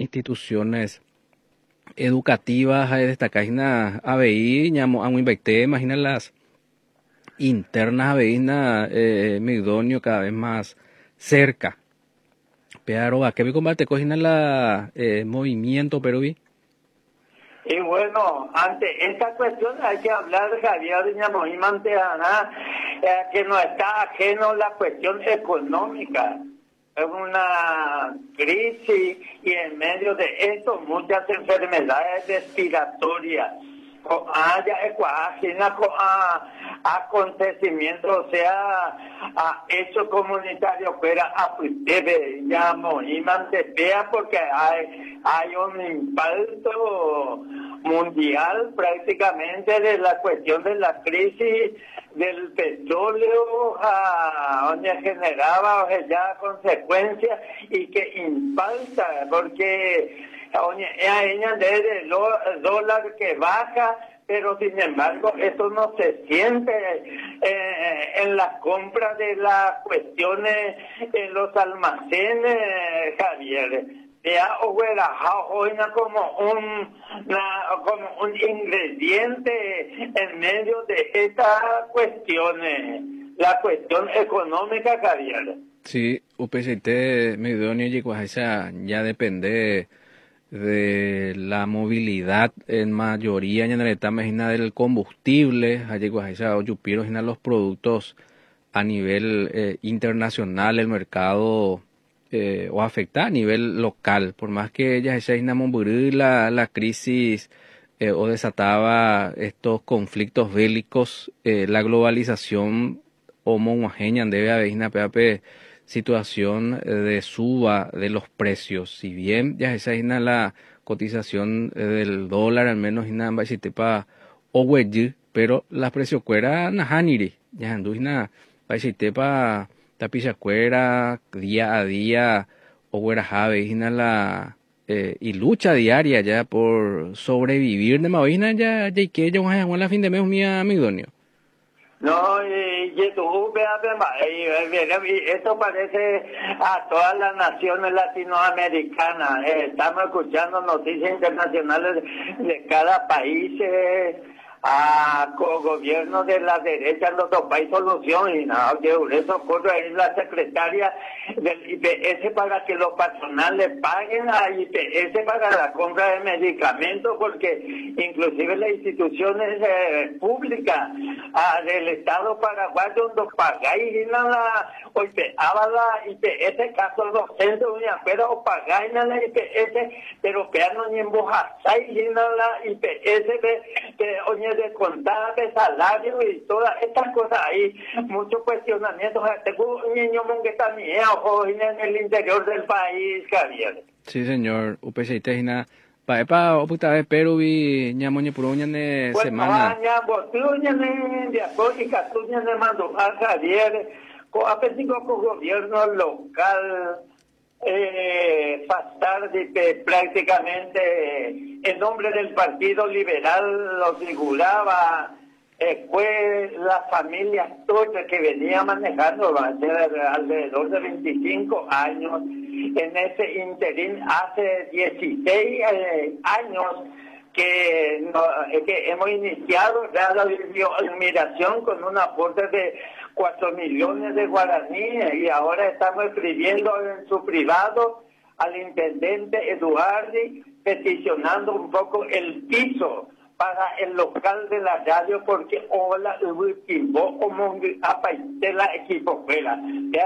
instituciones educativas destacadas en ABI, ñamo Amuinbaité, imagina las internas ABI, Migdonio cada vez más cerca. Pero ¿a qué me combate? Cogina la movimiento peruví. Y bueno, ante esta cuestión hay que hablar, Javier Ñamoimantana, que no está ajeno la cuestión económica. Es una crisis y en medio de esto muchas enfermedades respiratorias. Acontecimientos, o sea, a hecho comunitario fuera a Puitebe, llamo y mantepea porque hay un impacto mundial prácticamente de la cuestión de la crisis del petróleo, donde generaba ya consecuencias y que impacta porque el dólar que baja, pero sin embargo eso no se siente en la compra de las cuestiones en los almacenes, Javier. Ya como un ingrediente en medio de estas cuestiones, la cuestión económica, Javier. Sí, UPCT Migdonio ya depende de la movilidad en mayoría en la imagina del combustible, los productos a nivel internacional, el mercado o afecta a nivel local, por más que ellas la crisis o desataba estos conflictos bélicos, la globalización homogénea debe haber una situación de suba de los precios. Si bien ya esa es la cotización del dólar, al menos para pero la precio cuera nahaniri, ya anduina para tapizacuera día a día y lucha diaria ya por sobrevivir de Mavina ya que yo la fin de mes mía Migdonio. No, y esto parece a todas las naciones latinoamericanas. Estamos escuchando noticias internacionales de cada país, a gobierno de la derecha en los dos países solución y nada, eso ocurre ahí la secretaria del IPS para que los patronales paguen a IPS para la compra de medicamentos, porque inclusive las instituciones públicas del Estado paraguayo no pagáis nada, o la IPS caso docente, pero pagáis nada la IPS, pero que no ni embojazáis nada la IPS que de contada de salario y todas estas cosas ahí, muchos cuestionamientos. Tengo un niño que está en el interior del país, Javier. Sí, señor. UPC Paepa, oputa Perú y ñamoñe puruñane semana. Javier, con gobierno local, pasar prácticamente en nombre del Partido Liberal lo figuraba, fue la familia Stocher que venía manejando alrededor de 25 años. En ese interín hace 16 años que hemos iniciado ya la admiración con un aporte de 4 millones de guaraníes y ahora estamos escribiendo en su privado al intendente Eduardi peticionando un poco el piso para el local de la radio porque hola timbo como apaite la equipo fuera vea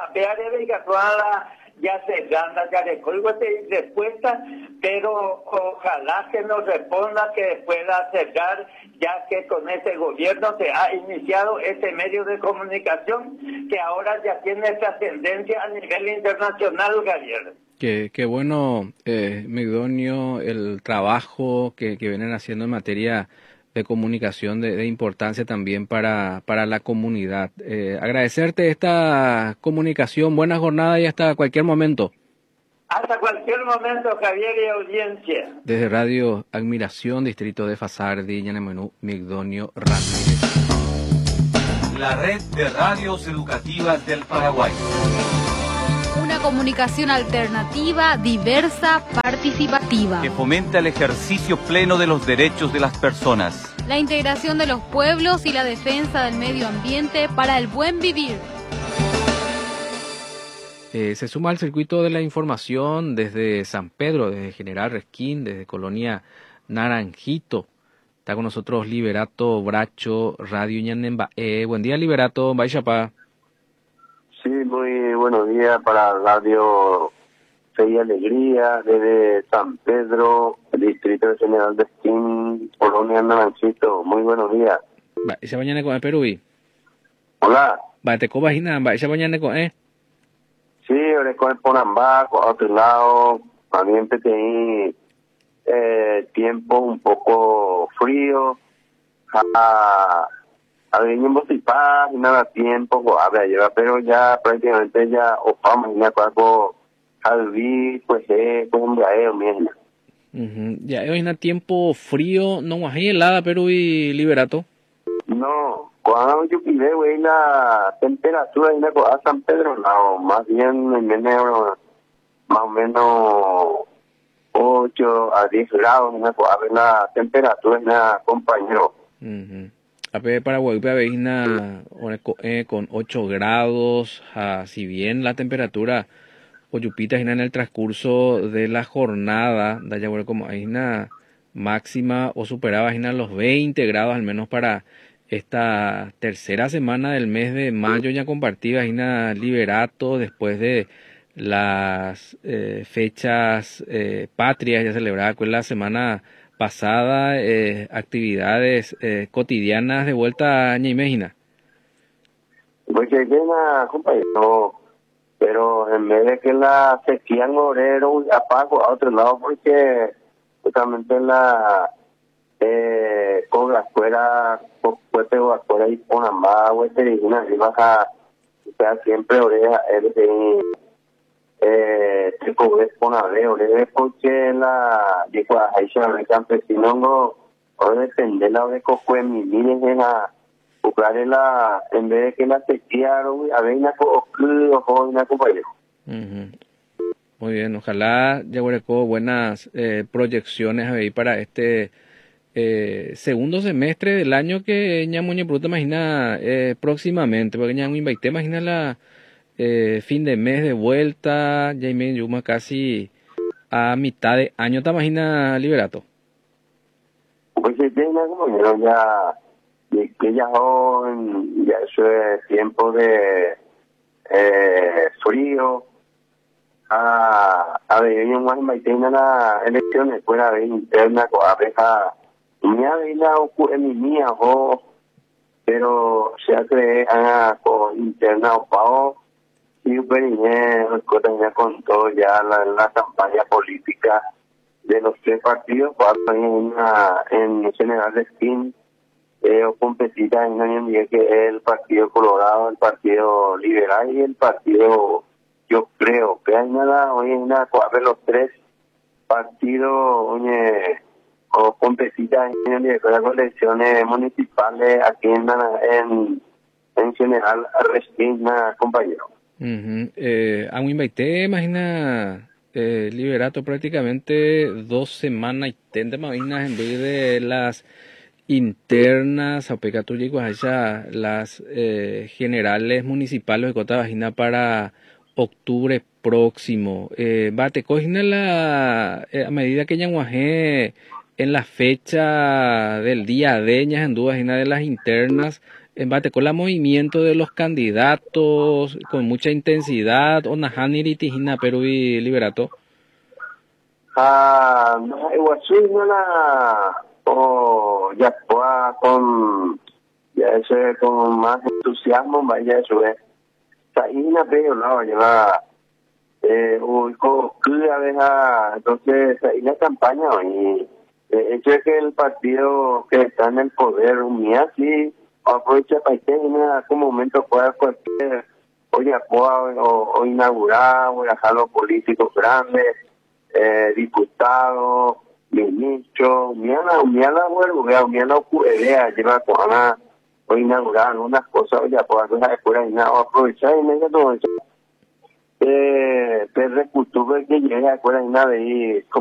ya se gana, ya de respuesta, pero ojalá que nos responda que pueda acercar, ya que con este gobierno se ha iniciado este medio de comunicación que ahora ya tiene trascendencia a nivel internacional, Javier. Qué bueno, Migdonio, el trabajo que vienen haciendo en materia de comunicación de importancia también para la comunidad. Agradecerte esta comunicación, buena jornada y hasta cualquier momento. Hasta cualquier momento, Javier y audiencia. Desde Radio Admiración, distrito de Fasardi, Ñanemenú, Migdonio Ramírez. La red de radios educativas del Paraguay. Una comunicación alternativa, diversa, participativa. Que fomenta el ejercicio pleno de los derechos de las personas. La integración de los pueblos y la defensa del medio ambiente para el buen vivir. Se suma al circuito de la información desde San Pedro, desde General Resquín, desde Colonia Naranjito. Está con nosotros Liberato Bracho, Radio Ñanemba. Buen día, Liberato. Baixapa. Sí, muy buenos días para Radio Fe y Alegría, desde San Pedro, Distrito de General Resquín, Colonia Naranjito. Muy buenos días. ¿Esa mañana con Perú? Hola. ¿Te cobajina? ¿Esa mañana con Sí, ahora con el Ponambá, con otro lado, también tenía tiempo un poco frío, a venir en Bocipá, y nada tiempo, pero ya prácticamente ya opamos, ya cuando Jalví, pues un gaeo, mierda. Ya hoy en tiempo frío, no hay helada, Perú y Liberato. No, cuando yo pide, güey, la temperatura en la San Pedro, no, más bien en enero, más o menos 8 a 10 grados, la temperatura es la compañero. A ver, Paraguay, con 8 grados, si bien la temperatura oyupita en el transcurso de la jornada, da ya como hay una máxima o superaba los 20 grados al menos para esta tercera semana del mes de mayo ya compartida Liberato después de las fechas patrias ya celebradas con la semana pasada, actividades cotidianas de vuelta a Ñaimejina. Pues que llena, compañero, pero en vez de que la sequía en obrero apago a otro lado porque justamente la cobra fuera afuera y ponan más hueterina y baja, o sea, siempre oreja se cobre oreja porque la dijo ahí se abre campesino no o depende la de cojo mi miren a buscar la en vez de que la sequía a ver una compañero. Muy bien, ojalá ya buenas proyecciones ahí para este segundo semestre del año que ñamuñe bruta imagina próximamente, porque ñamu invité imagina la fin de mes de vuelta, ya me yuma casi a mitad de año, ¿te imaginas, Liberato? Pues sí, como ya que ya eso es tiempo de frío. A ver, yo más invité a las elecciones fuera de interna con abeja me ha venido en mi mía pero se cree con interna o pago y con todo ya la campaña política de los tres partidos en General Resquín o competita en año que es el Partido Colorado, el Partido Liberal y el Partido, yo creo que hay nada hoy en una los tres partidos o competita en las elecciones municipales aquí en General Resquín, compañero. A un invité, imagina, Liberato prácticamente 2 semanas y tende imaginas en vez de las internas a las generales municipales de Cota Vagina para octubre próximo. Te cogina a medida que Ñanguajé en la fecha del día de ñas en dudas de las internas embate con el movimiento de los candidatos con mucha intensidad o Nahaniri Tijina Perú y Liberato. Iguazú no la ya con más entusiasmo vaya eso es Saína pero no lleva entonces ahí la campaña y hecho es que el partido que está en el poder sí aprovecha para que en algún momento pueda cualquier o inaugurar o dejar los políticos grandes diputados ministros miana vuelvo miana idea lleva con o inaugurar unas cosas ya por hacer escuela y nada aprovechar y medio todo eso de recursos que llega a una vez